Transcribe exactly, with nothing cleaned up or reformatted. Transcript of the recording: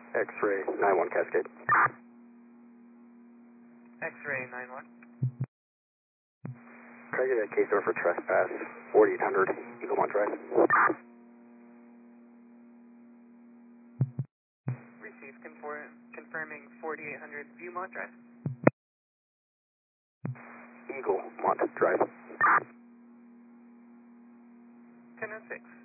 X-ray nine one Cascade. X-ray nine one. Try to get a case over for trespass, forty-eight hundred, Eaglemont Drive. Received, confirm, confirming forty-eight hundred Viewmont Drive. Eaglemont Drive. ten oh six.